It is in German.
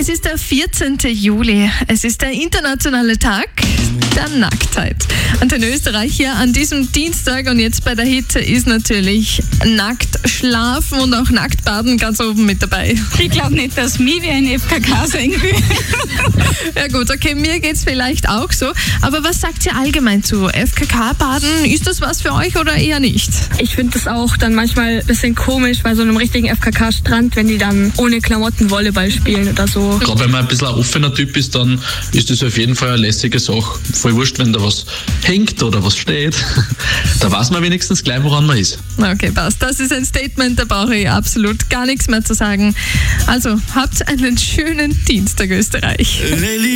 Es ist der 14. Juli. Es ist der internationale Tag der Nacktheit. Und in Österreich hier an diesem Dienstag und jetzt bei der Hitze ist natürlich nackt schlafen und auch nackt baden ganz oben mit dabei. Ich glaube nicht, dass mich wie ein FKK sein will. Ja gut, okay, mir geht's vielleicht auch so. Aber was sagt ihr allgemein zu FKK-Baden? Ist das was für euch oder eher nicht? Ich finde das auch dann manchmal ein bisschen komisch bei so einem richtigen FKK-Strand, wenn die dann ohne Klamotten Volleyball spielen oder so. Gerade wenn man ein bisschen ein offener Typ ist, dann ist das auf jeden Fall eine lässige Sache. Voll wurscht, wenn da was hängt oder was steht. Da weiß man wenigstens gleich, woran man ist. Okay, passt. Das ist ein Statement, da brauche ich absolut gar nichts mehr zu sagen. Also, habt einen schönen Dienstag, Österreich.